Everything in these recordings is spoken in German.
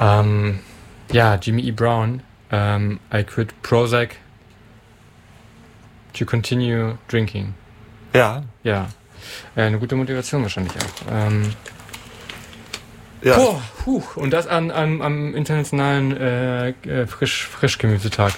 Jimmy E. Brown, I quit Prozac to continue drinking. Ja. Ja, eine gute Motivation wahrscheinlich auch. Und das am internationalen Frischgemüsetag.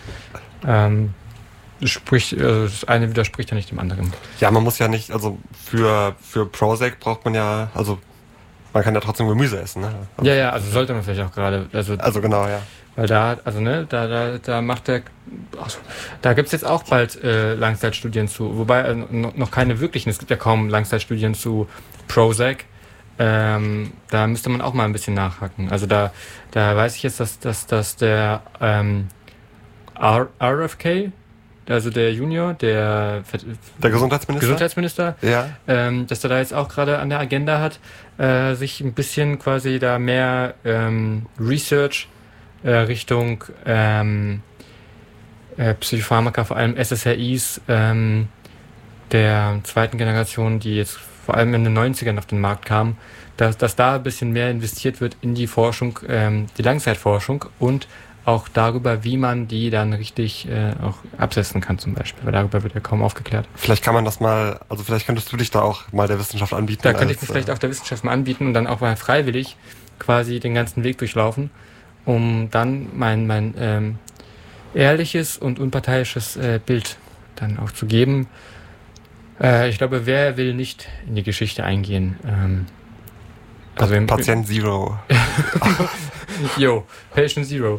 Das eine widerspricht ja nicht dem anderen. Ja, man muss ja nicht, also für Prozac braucht man ja, also man kann ja trotzdem Gemüse essen, ne? Also sollte man vielleicht auch gerade. Also genau, ja. Weil da macht der. Da gibt es jetzt auch bald Langzeitstudien zu, wobei noch keine wirklichen, es gibt ja kaum Langzeitstudien zu Prozac. Da müsste man auch mal ein bisschen nachhaken. Also da weiß ich jetzt, dass der RFK, also der Junior, der Gesundheitsminister, ja. Dass er da jetzt auch gerade an der Agenda hat, sich ein bisschen quasi da mehr Research Richtung Psychopharmaka, vor allem SSRIs der zweiten Generation, die jetzt vor allem in den 90ern auf den Markt kamen, dass da ein bisschen mehr investiert wird in die Forschung, die Langzeitforschung und auch darüber, wie man die dann richtig auch absetzen kann zum Beispiel, weil darüber wird ja kaum aufgeklärt. Vielleicht kann man das mal, also vielleicht könntest du dich da auch mal der Wissenschaft anbieten. Da könnte ich mich vielleicht auch der Wissenschaft mal anbieten und dann auch mal freiwillig quasi den ganzen Weg durchlaufen, um dann mein ehrliches und unparteiisches Bild dann auch zu geben. Ich glaube, wer will nicht in die Geschichte eingehen? Also Patient Zero. Patient Zero.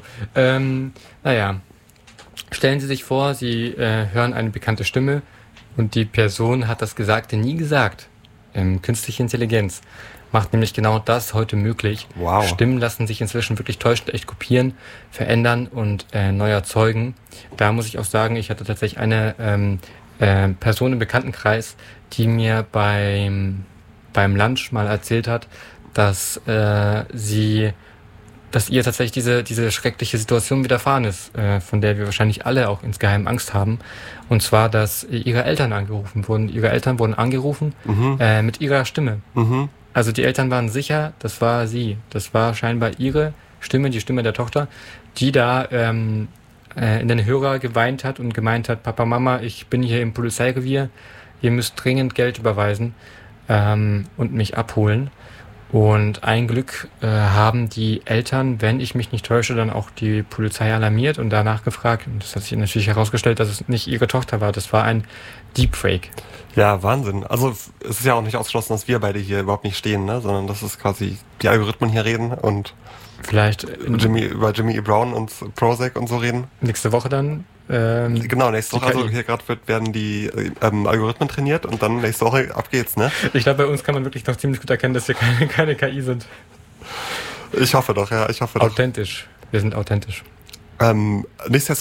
Stellen Sie sich vor, Sie hören eine bekannte Stimme und die Person hat das Gesagte nie gesagt. Künstliche Intelligenz macht nämlich genau das heute möglich. Wow. Stimmen lassen sich inzwischen wirklich täuschend echt kopieren, verändern und neu erzeugen. Da muss ich auch sagen, ich hatte tatsächlich eine Person im Bekanntenkreis, die mir beim Lunch mal erzählt hat, dass ihr tatsächlich diese schreckliche Situation widerfahren ist, von der wir wahrscheinlich alle auch insgeheim Angst haben. Und zwar, dass ihre Eltern angerufen wurden. Ihre Eltern wurden angerufen mit ihrer Stimme. Mhm. Also die Eltern waren sicher, das war sie. Das war scheinbar ihre Stimme, die Stimme der Tochter, die da in den Hörer geweint hat und gemeint hat, Papa, Mama, ich bin hier im Polizeirevier, ihr müsst dringend Geld überweisen und mich abholen. Und ein Glück haben die Eltern, wenn ich mich nicht täusche, dann auch die Polizei alarmiert und danach gefragt. Und das hat sich natürlich herausgestellt, dass es nicht ihre Tochter war. Das war ein Deepfake. Ja, Wahnsinn. Also es ist ja auch nicht ausgeschlossen, dass wir beide hier überhaupt nicht stehen, ne? Sondern dass es quasi die Algorithmen hier reden und vielleicht über Jimmy E. Brown und Prozac und so reden. Nächste Woche dann. Genau, nächste Woche, also hier gerade werden die Algorithmen trainiert und dann nächste Woche ab geht's, ne? Ich glaube, bei uns kann man wirklich noch ziemlich gut erkennen, dass wir keine KI sind. Ich hoffe doch, ja, Authentisch. Wir sind authentisch. Nichtsdestotrotz